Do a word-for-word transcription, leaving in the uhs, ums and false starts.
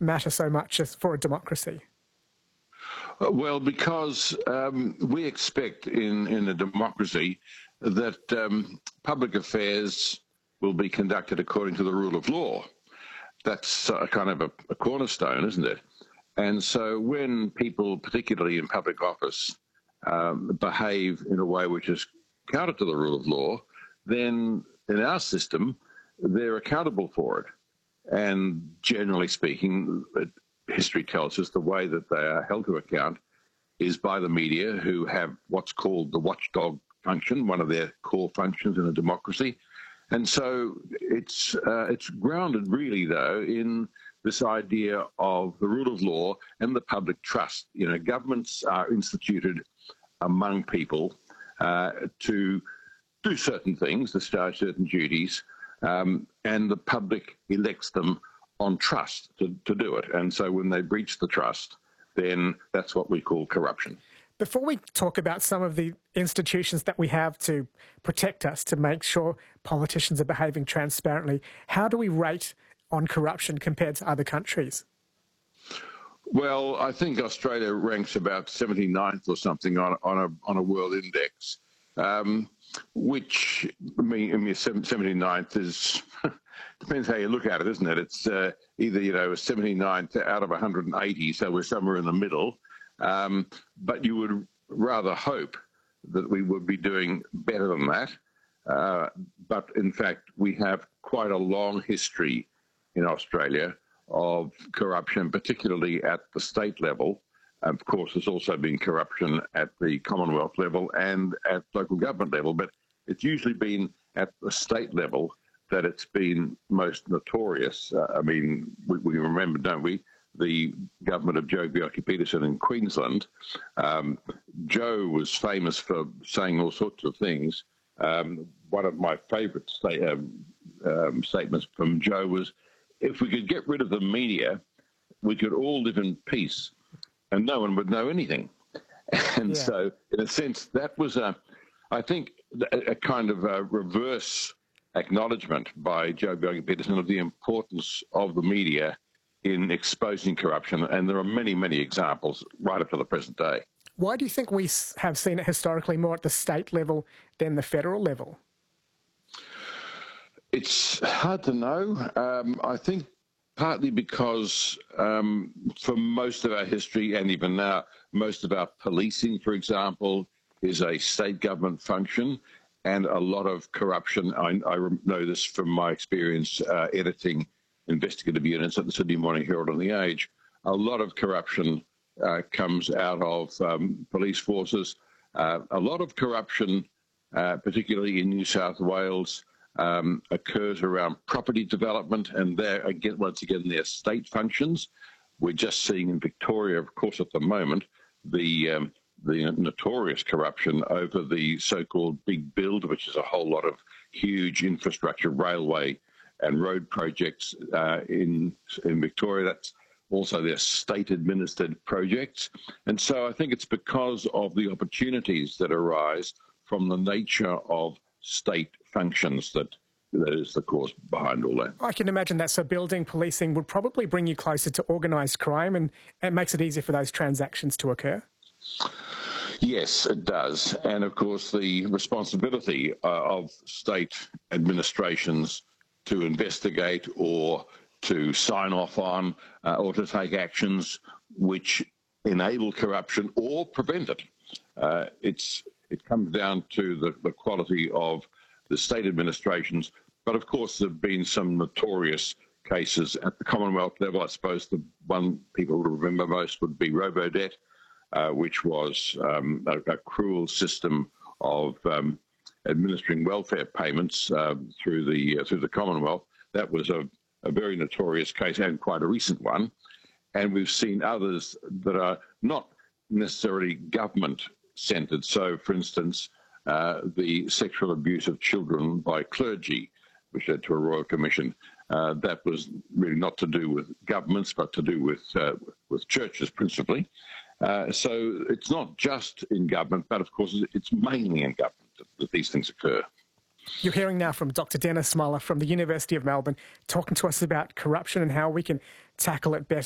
matter so much as for a democracy? Uh, Well, because um, we expect in, in a democracy that um, public affairs will be conducted according to the rule of law. That's a kind of a, a cornerstone, isn't it? And so when people, particularly in public office, um, behave in a way which is counter to the rule of law, then in our system, they're accountable for it. And generally speaking, it, history tells us the way that they are held to account is by the media, who have what's called the watchdog function, one of their core functions in a democracy. And so it's uh, it's grounded really, though, in this idea of the rule of law and the public trust. You know, governments are instituted among people uh, to do certain things, discharge certain duties, um, and the public elects them on trust to, to do it. And so when they breach the trust, then that's what we call corruption. Before we talk about some of the institutions that we have to protect us, to make sure politicians are behaving transparently, how do we rate on corruption compared to other countries? Well, I think Australia ranks about seventy-ninth or something on, on, a, on a world index, um, which, I mean, I mean seventy-ninth is, depends how you look at it, isn't it? It's uh, either, you know, seventy-ninth out of one hundred eighty, so we're somewhere in the middle. Um, but you would rather hope that we would be doing better than that. Uh, but in fact, we have quite a long history in Australia of corruption, particularly at the state level. Of course, there's also been corruption at the Commonwealth level and at local government level, but it's usually been at the state level that it's been most notorious. Uh, I mean, we, we remember, don't we, the government of Joh Bjelke-Petersen in Queensland. Um, Joh was famous for saying all sorts of things. Um, one of my favourite sta- um, um, statements from Joh was, if we could get rid of the media, we could all live in peace and no one would know anything. And yeah. So, in a sense, that was, a, I think, a, a kind of a reverse acknowledgement by Joh Bjelke-Petersen of the importance of the media in exposing corruption, and there are many, many examples right up to the present day. Why do you think we have seen it historically more at the state level than the federal level? It's hard to know. Um, I think partly because um, for most of our history, and even now, most of our policing, for example, is a state government function, and a lot of corruption, I, I know this from my experience uh, editing investigative units at the Sydney Morning Herald and The Age. A lot of corruption uh, comes out of um, police forces. Uh, a lot of corruption, uh, particularly in New South Wales, um, occurs around property development, and there, again, once again, they're state functions. We're just seeing in Victoria, of course, at the moment, the um, the notorious corruption over the so-called Big Build, which is a whole lot of huge infrastructure, railway and road projects uh, in in Victoria. That's also their state-administered projects. And so I think it's because of the opportunities that arise from the nature of state functions that that is the cause behind all that. I can imagine that. So building policing would probably bring you closer to organised crime, and it makes it easier for those transactions to occur. Yes, it does. And of course, the responsibility uh, of state administrations to investigate or to sign off on uh, or to take actions which enable corruption or prevent it. Uh, it's it comes down to the, the quality of the state administrations. But of course, there have been some notorious cases at the Commonwealth level. I suppose the one people would remember most would be Robodebt, uh, which was um, a, a cruel system of um, administering welfare payments uh, through the uh, through the Commonwealth. That was a, a very notorious case and quite a recent one. And we've seen others that are not necessarily government-centred. So, for instance, uh, the sexual abuse of children by clergy, which led to a royal commission. Uh, that was really not to do with governments, but to do with uh, with churches principally. Uh, so it's not just in government, but of course it's mainly in government that, that these things occur. You're hearing now from Doctor Dennis Muller from the University of Melbourne, talking to us about corruption and how we can tackle it better.